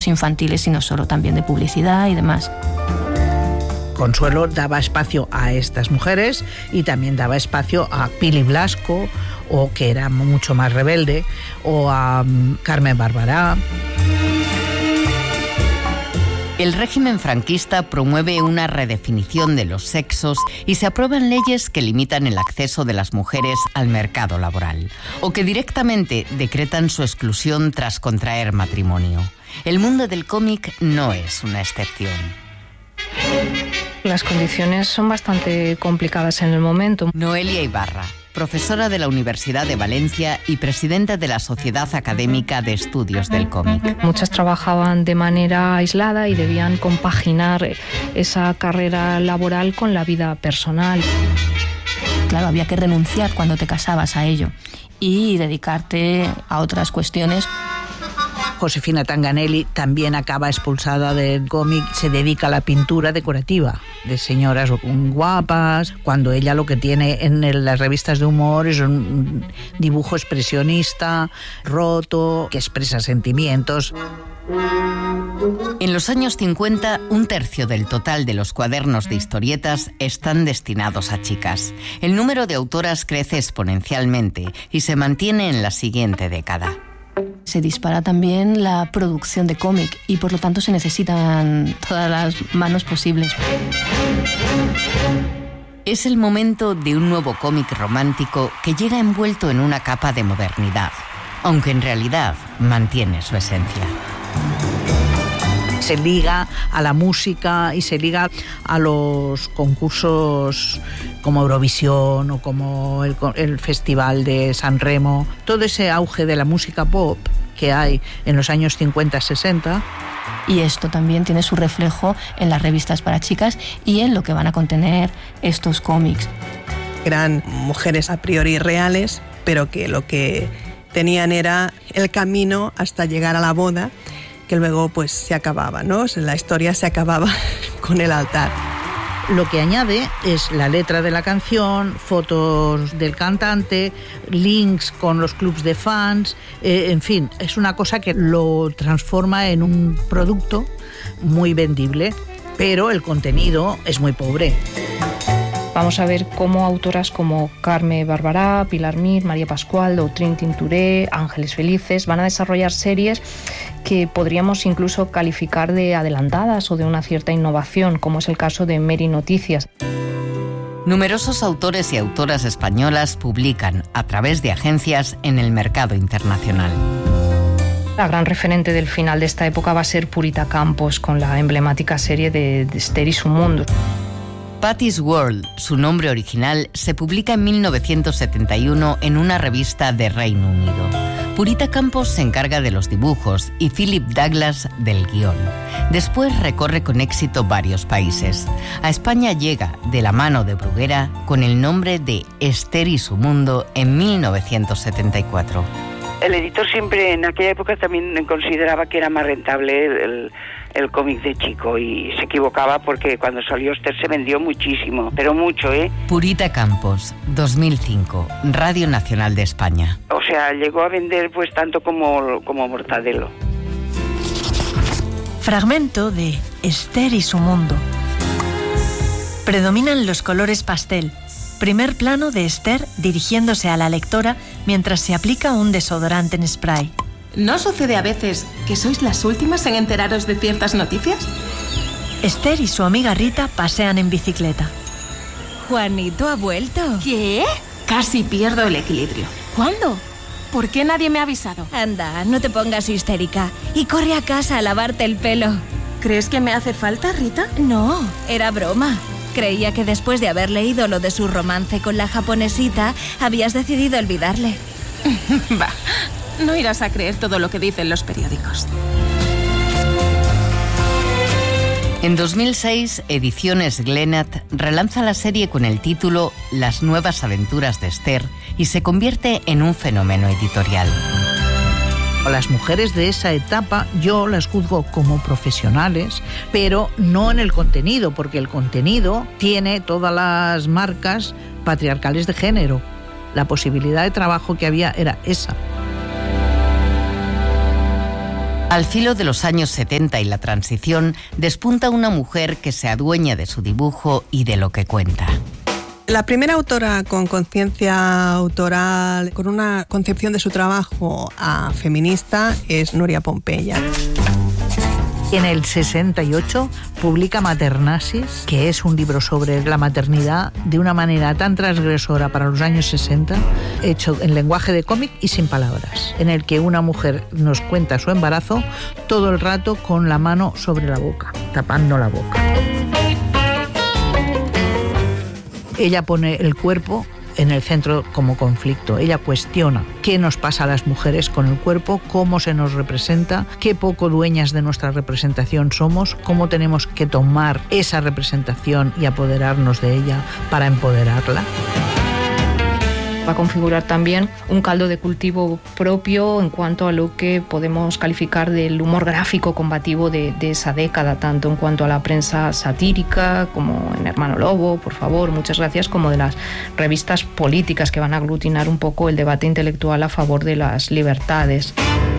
infantiles, sino solo también de publicidad y demás. Consuelo daba espacio a estas mujeres y también daba espacio a Pili Blasco, o que era mucho más rebelde, o a Carmen Barberá. El régimen franquista promueve una redefinición de los sexos y se aprueban leyes que limitan el acceso de las mujeres al mercado laboral o que directamente decretan su exclusión tras contraer matrimonio. El mundo del cómic no es una excepción. Las condiciones son bastante complicadas en el momento. Noelia Ibarra, profesora de la Universidad de Valencia y presidenta de la Sociedad Académica de Estudios del Cómic. Muchas trabajaban de manera aislada y debían compaginar esa carrera laboral con la vida personal. Claro, había que renunciar cuando te casabas a ello y dedicarte a otras cuestiones. Josefina Tanganelli también acaba expulsada del cómic, se dedica a la pintura decorativa de señoras guapas, cuando ella lo que tiene en las revistas de humor es un dibujo expresionista, roto, que expresa sentimientos. En los años 50, 1/3 del total de los cuadernos de historietas están destinados a chicas. El número de autoras crece exponencialmente y se mantiene en la siguiente década. Se dispara también la producción de cómic y por lo tanto se necesitan todas las manos posibles. Es el momento de un nuevo cómic romántico que llega envuelto en una capa de modernidad, aunque en realidad mantiene su esencia. Se liga a la música y se liga a los concursos como Eurovisión o como el Festival de San Remo. Todo ese auge de la música pop que hay en los años 50-60. Y esto también tiene su reflejo en las revistas para chicas y en lo que van a contener estos cómics. Eran mujeres a priori reales, pero que lo que tenían era el camino hasta llegar a la boda, que luego pues se acababa, ¿no? La historia se acababa con el altar. Lo que añade es la letra de la canción, fotos del cantante, links con los clubs de fans, en fin, es una cosa que lo transforma en un producto muy vendible, pero el contenido es muy pobre. Vamos a ver cómo autoras como Carme Barberá, Pilar Mir, María Pascual o Trin Tinturé, Ángeles Felices van a desarrollar series que podríamos incluso calificar de adelantadas o de una cierta innovación, como es el caso de Mary Noticias. Numerosos autores y autoras españolas publican a través de agencias en el mercado internacional. La gran referente del final de esta época va a ser Purita Campos, con la emblemática serie de Esther y su mundo. Patty's World, su nombre original, se publica en 1971 en una revista de Reino Unido. Purita Campos se encarga de los dibujos y Philip Douglas del guión. Después recorre con éxito varios países. A España llega, de la mano de Bruguera, con el nombre de Esther y su mundo en 1974. El editor siempre en aquella época también consideraba que era más rentable el cómic de chico y se equivocaba porque cuando salió Esther se vendió muchísimo, pero mucho, ¿eh? Purita Campos, 2005, Radio Nacional de España. O sea, llegó a vender pues tanto como Mortadelo. Fragmento de Esther y su mundo. Predominan los colores pastel. Primer plano de Esther dirigiéndose a la lectora mientras se aplica un desodorante en spray. ¿No sucede a veces que sois las últimas en enteraros de ciertas noticias? Esther y su amiga Rita pasean en bicicleta. ¿Juanito ha vuelto? ¿Qué? Casi pierdo el equilibrio. ¿Cuándo? ¿Por qué nadie me ha avisado? Anda, no te pongas histérica y corre a casa a lavarte el pelo. ¿Crees que me hace falta, Rita? No, era broma. Creía que después de haber leído lo de su romance con la japonesita, habías decidido olvidarle. Va, no irás a creer todo lo que dicen los periódicos. En 2006, Ediciones Glenat relanza la serie con el título Las nuevas aventuras de Esther y se convierte en un fenómeno editorial. Las mujeres de esa etapa yo las juzgo como profesionales, pero no en el contenido, porque el contenido tiene todas las marcas patriarcales de género. La posibilidad de trabajo que había era esa. Al filo de los años 70 y la transición, despunta una mujer que se adueña de su dibujo y de lo que cuenta. La primera autora con conciencia autoral, con una concepción de su trabajo feminista, es Nuria Pompeya. En el 68 publica Maternasis, que es un libro sobre la maternidad de una manera tan transgresora para los años 60, hecho en lenguaje de cómic y sin palabras, en el que una mujer nos cuenta su embarazo todo el rato con la mano sobre la boca, tapando la boca. Ella pone el cuerpo en el centro como conflicto. Ella cuestiona qué nos pasa a las mujeres con el cuerpo, cómo se nos representa, qué poco dueñas de nuestra representación somos, cómo tenemos que tomar esa representación y apoderarnos de ella para empoderarla. Va a configurar también un caldo de cultivo propio en cuanto a lo que podemos calificar del humor gráfico combativo de esa década, tanto en cuanto a la prensa satírica como en Hermano Lobo, por favor, muchas gracias, como de las revistas políticas que van a aglutinar un poco el debate intelectual a favor de las libertades.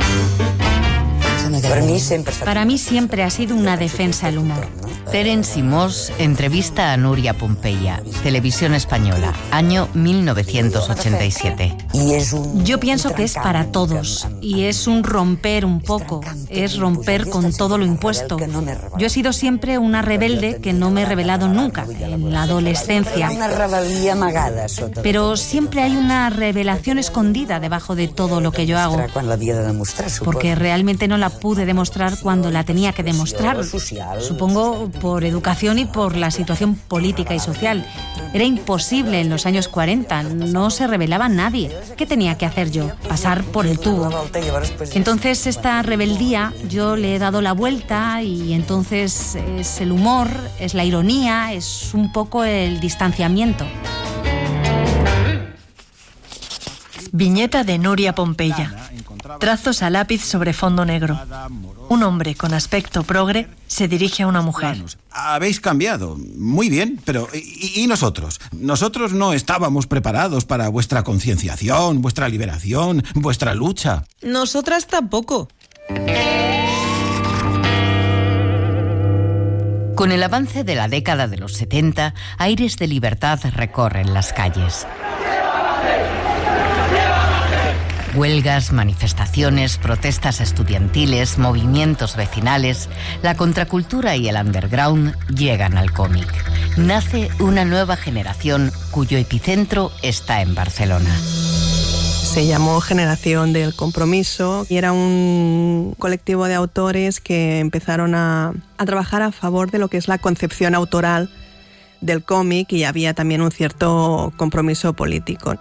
Para mí siempre ha sido una defensa el humor. Terence Simós entrevista a Nuria Pompeya, Televisión Española, año 1987. Yo pienso que es para todos y es un romper un poco, es romper con todo lo impuesto. Yo he sido siempre una rebelde que no me he rebelado nunca, en la adolescencia. Pero siempre hay una revelación escondida debajo de todo lo que yo hago, porque realmente no la pude demostrar cuando la tenía que demostrar. Supongo por educación y por la situación política y social. Era imposible en los años 40, no se rebelaba nadie. ¿Qué tenía que hacer yo? Pasar por el tubo. Entonces esta rebeldía yo le he dado la vuelta y entonces es el humor, es la ironía, es un poco el distanciamiento. Viñeta de Nuria Pompeya. Trazos a lápiz sobre fondo negro. Un hombre con aspecto progre se dirige a una mujer. Habéis cambiado. Muy bien, pero ¿y nosotros? Nosotros no estábamos preparados para vuestra concienciación, vuestra liberación, vuestra lucha. Nosotras tampoco. Con el avance de la década de los 70, aires de libertad recorren las calles. Huelgas, manifestaciones, protestas estudiantiles, movimientos vecinales, la contracultura y el underground llegan al cómic. Nace una nueva generación cuyo epicentro está en Barcelona. Se llamó Generación del Compromiso y era un colectivo de autores que empezaron a trabajar a favor de lo que es la concepción autoral del cómic y había también un cierto compromiso político.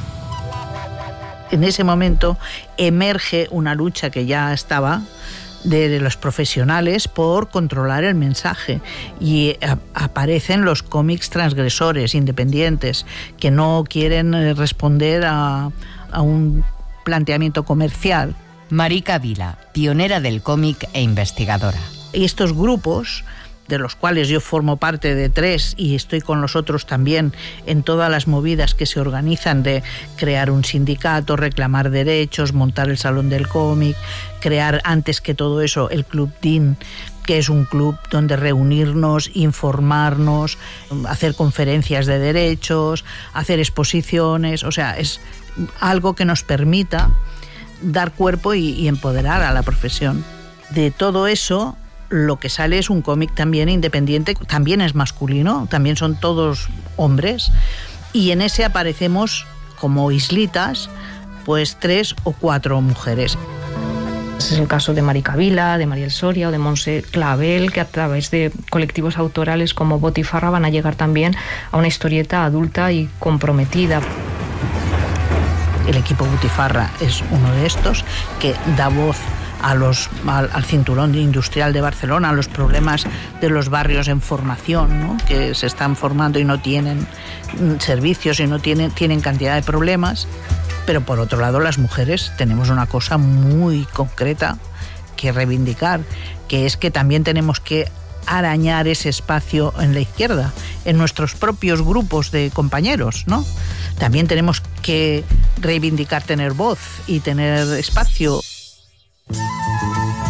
En ese momento emerge una lucha que ya estaba de los profesionales por controlar el mensaje y aparecen los cómics transgresores, independientes, que no quieren responder a un planteamiento comercial. Marica Vila, pionera del cómic e investigadora. Y estos grupos, de los cuales yo formo parte de 3 y estoy con los otros también en todas las movidas que se organizan de crear un sindicato, reclamar derechos, montar el Salón del Cómic, crear antes que todo eso el Club DIN, que es un club donde reunirnos, informarnos, hacer conferencias de derechos, hacer exposiciones, o sea, es algo que nos permita dar cuerpo y empoderar a la profesión. De todo eso, lo que sale es un cómic también independiente, también es masculino, también son todos hombres, y en ese aparecemos como islitas, pues 3 o 4 mujeres. Es el caso de Marica Vila, de Mariel Soria o de Montse Clavel, que a través de colectivos autorales como Botifarra van a llegar también a una historieta adulta y comprometida. El equipo Botifarra es uno de estos que da voz al cinturón industrial de Barcelona, a los problemas de los barrios en formación, ¿no? Que se están formando y no tienen servicios y no tienen cantidad de problemas. Pero por otro lado, las mujeres tenemos una cosa muy concreta que reivindicar, que es que también tenemos que arañar ese espacio en la izquierda, en nuestros propios grupos de compañeros, ¿no? También tenemos que reivindicar tener voz y tener espacio.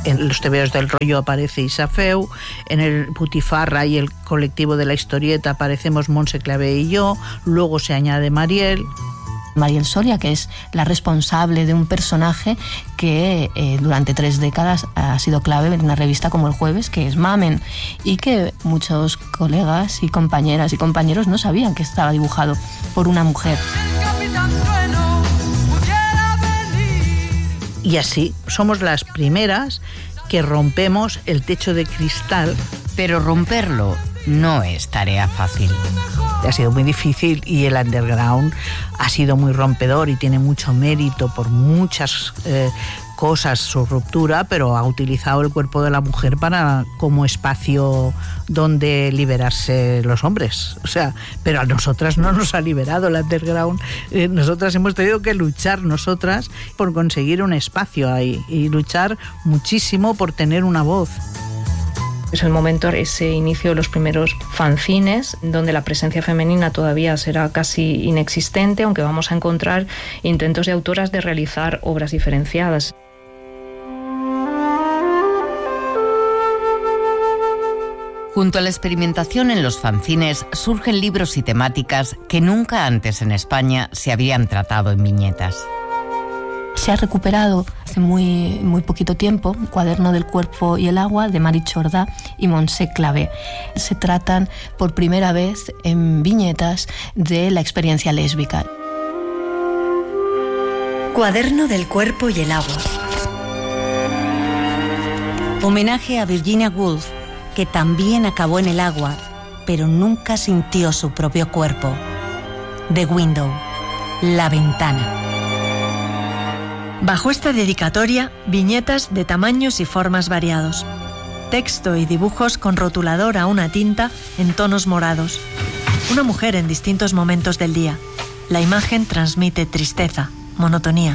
En los tebeos del rollo aparece Isafeu, en el Putifarra y el colectivo de la historieta aparecemos Montse Clavé y yo, luego se añade Mariel. Mariel Soria, que es la responsable de un personaje que durante 3 décadas ha sido clave en una revista como El Jueves, que es Mamen, y que muchos colegas y compañeras y compañeros no sabían que estaba dibujado por una mujer. Y así somos las primeras que rompemos el techo de cristal. Pero romperlo no es tarea fácil. Ha sido muy difícil y el underground ha sido muy rompedor y tiene mucho mérito por muchas cosas su ruptura, pero ha utilizado el cuerpo de la mujer como espacio donde liberarse los hombres. O sea, pero a nosotras no nos ha liberado el underground. Nosotras hemos tenido que luchar nosotras por conseguir un espacio ahí y luchar muchísimo por tener una voz. Es el momento, ese inicio de los primeros fanzines, donde la presencia femenina todavía será casi inexistente, aunque vamos a encontrar intentos de autoras de realizar obras diferenciadas. Junto a la experimentación en los fanzines surgen libros y temáticas que nunca antes en España se habían tratado en viñetas. Se ha recuperado hace muy poquito tiempo Cuaderno del cuerpo y el agua de Mari Chordà y Montse Clavé. Se tratan por primera vez en viñetas de la experiencia lésbica. Cuaderno del cuerpo y el agua. Homenaje a Virginia Woolf, que también acabó en el agua, pero nunca sintió su propio cuerpo. The Window, la ventana. Bajo esta dedicatoria, viñetas de tamaños y formas variados. Texto y dibujos con rotulador a una tinta en tonos morados. Una mujer en distintos momentos del día. La imagen transmite tristeza, monotonía.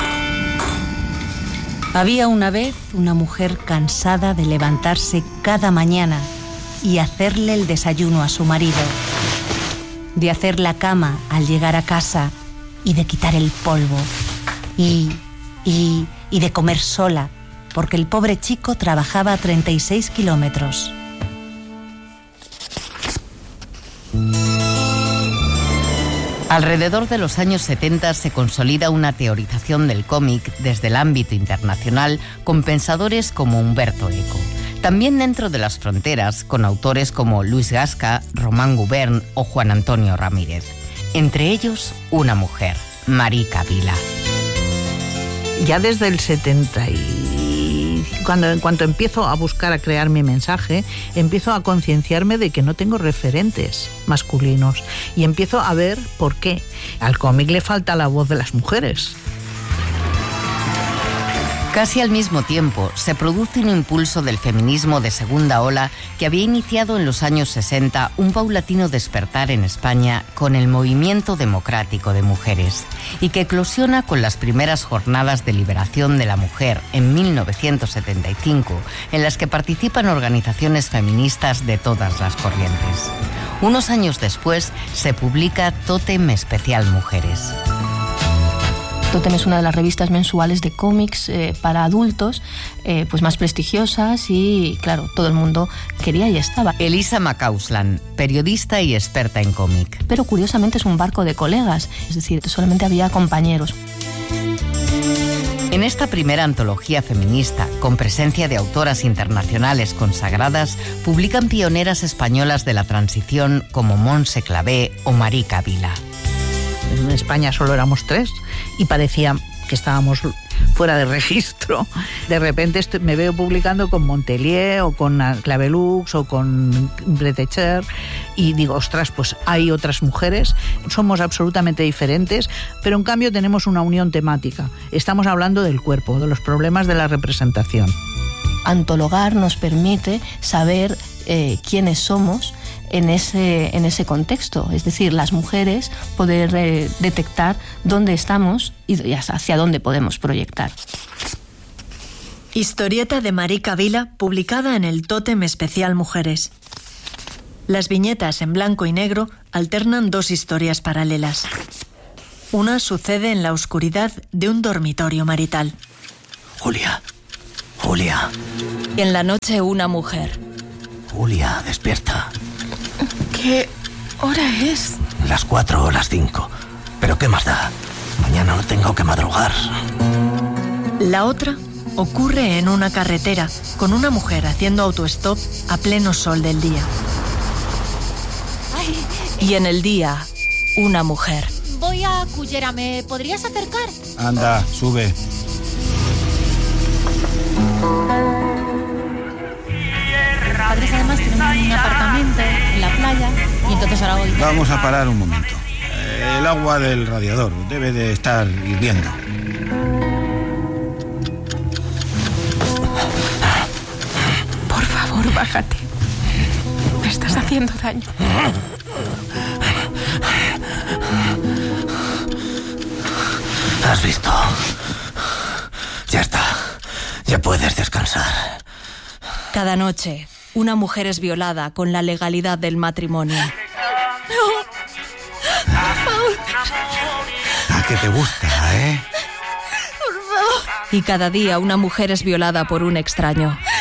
Había una vez una mujer cansada de levantarse cada mañana y hacerle el desayuno a su marido, de hacer la cama al llegar a casa y de quitar el polvo y de comer sola, porque el pobre chico trabajaba a 36 kilómetros. Alrededor de los años 70 se consolida una teorización del cómic desde el ámbito internacional con pensadores como Humberto Eco. También dentro de las fronteras con autores como Luis Gasca, Román Gubern o Juan Antonio Ramírez. Entre ellos, una mujer, Marica Vila. Ya desde el 70 en cuanto empiezo a buscar, a crear mi mensaje, empiezo a concienciarme de que no tengo referentes masculinos y empiezo a ver por qué. Al cómic le falta la voz de las mujeres. Casi al mismo tiempo, se produce un impulso del feminismo de segunda ola que había iniciado en los años 60 un paulatino despertar en España con el movimiento democrático de mujeres y que eclosiona con las primeras jornadas de liberación de la mujer en 1975, en las que participan organizaciones feministas de todas las corrientes. Unos años después, se publica Tótem Especial Mujeres. Tótem es una de las revistas mensuales de cómics para adultos, pues más prestigiosas y, claro, todo el mundo quería y estaba. Elisa McCausland, periodista y experta en cómic. Pero curiosamente es un barco de colegas, es decir, solamente había compañeros. En esta primera antología feminista, con presencia de autoras internacionales consagradas, publican pioneras españolas de la transición como Montse Clavé o Marica Vila. En España solo éramos 3 y parecía que estábamos fuera de registro. De repente me veo publicando con Montelier o con Clavelux o con Bretecher y digo, ostras, pues hay otras mujeres, somos absolutamente diferentes, pero en cambio tenemos una unión temática. Estamos hablando del cuerpo, de los problemas de la representación. Antologar nos permite saber quiénes somos en ese contexto, es decir, las mujeres poder detectar dónde estamos y hacia dónde podemos proyectar. Historieta de Marica Vila, publicada en el Tótem Especial Mujeres. Las viñetas en blanco y negro alternan 2 historias paralelas. Una sucede en la oscuridad de un dormitorio marital. Julia, Julia. Y en la noche una mujer. Julia, despierta. ¿Qué hora es? Las 4 o las 5. ¿Pero qué más da? Mañana no tengo que madrugar. La otra ocurre en una carretera, con una mujer haciendo autostop a pleno sol del día. Y en el día, una mujer. Voy a Cullera, ¿me podrías acercar? Anda, sube. Mis padres además tienen un apartamento en la playa y entonces ahora voy... Vamos a parar un momento. El agua del radiador debe de estar hirviendo. Por favor, bájate. Me estás haciendo daño. ¿Has visto? Ya está. Ya puedes descansar. Cada noche, una mujer es violada con la legalidad del matrimonio. ¿A qué te gusta, eh? Y cada día una mujer es violada por un extraño.